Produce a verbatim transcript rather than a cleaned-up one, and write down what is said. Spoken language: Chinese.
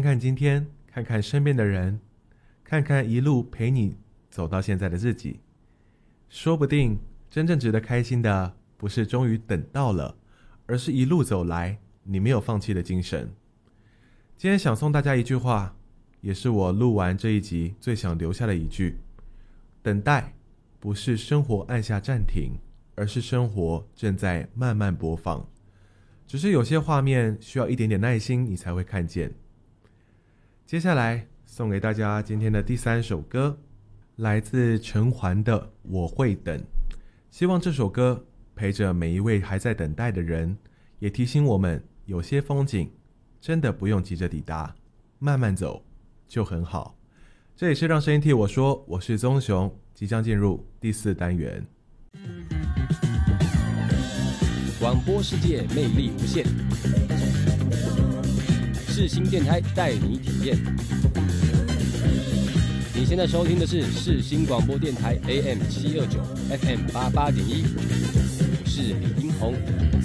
看今天，看看身边的人，看看一路陪你走到现在的自己。说不定真正值得开心的不是终于等到了，而是一路走来你没有放弃的精神。今天想送大家一句话，也是我录完这一集最想留下的一句：等待不是生活按下暂停，而是生活正在慢慢播放，只是有些画面需要一点点耐心你才会看见。接下来送给大家今天的第三首歌，来自陈环的《我会等》。希望这首歌陪着每一位还在等待的人，也提醒我们有些风景真的不用急着抵达，慢慢走就很好。这里是让声音替我说，我是宗雄，即将进入第四单元。 广播世界魅力无限，世新电台带你体验。你现在收听的是世新广播电台 A M 七二九 F M 八八点一，我是李英宏。